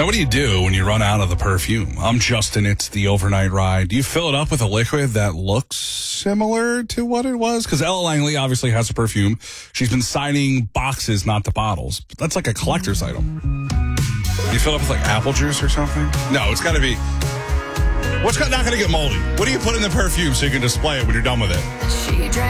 Now, what do you do when you run out of the perfume? I'm Justin. It's the overnight ride. Do you fill it up with a liquid that looks similar to what it was? Because Ella Langley obviously has a perfume. She's been signing boxes, not the bottles. But that's like a collector's item. Do you fill it up with like apple juice or something? No, it's got to be... What's not going to get moldy? What do you put in the perfume so you can display it when you're done with it?